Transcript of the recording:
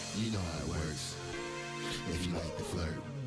You know how it works. If you like to flirt,